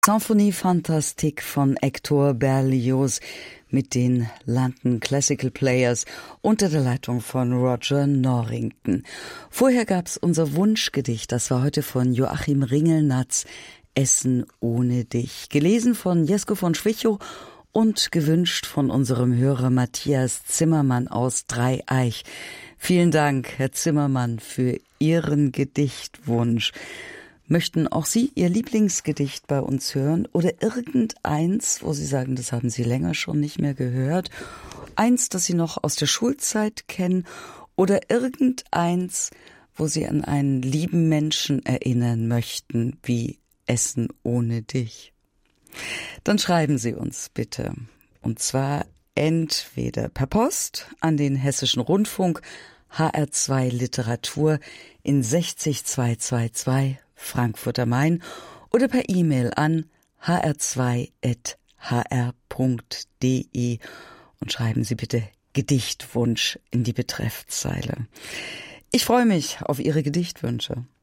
Symphonie Fantastique von Hector Berlioz mit den London Classical Players unter der Leitung von Roger Norrington. Vorher gab's unser Wunschgedicht, das war heute von Joachim Ringelnatz, Essen ohne dich. Gelesen von Jesko von Schwichow und gewünscht von unserem Hörer Matthias Zimmermann aus Dreieich. Vielen Dank, Herr Zimmermann, für Ihren Gedichtwunsch. Möchten auch Sie Ihr Lieblingsgedicht bei uns hören oder irgendeins, wo Sie sagen, das haben Sie länger schon nicht mehr gehört, eins, das Sie noch aus der Schulzeit kennen oder irgendeins, wo Sie an einen lieben Menschen erinnern möchten, wie Essen ohne dich? Dann schreiben Sie uns bitte. Und zwar entweder per Post an den Hessischen Rundfunk, HR2 Literatur in 60222 Frankfurt am Main oder per E-Mail an hr2@hr.de und schreiben Sie bitte Gedichtwunsch in die Betreffzeile. Ich freue mich auf Ihre Gedichtwünsche.